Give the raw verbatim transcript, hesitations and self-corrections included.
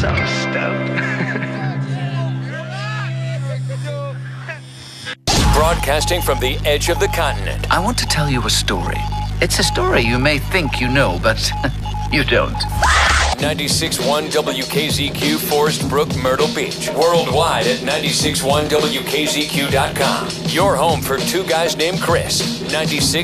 So stoked. Broadcasting from the edge of the continent. I want to tell you a story. It's a story you may think you know, but you don't. ninety-six point one W K Z Q, Forest Brook, Myrtle Beach. Worldwide at ninety-six point one W K Z Q dot com. Your home for two guys named Chris. ninety-six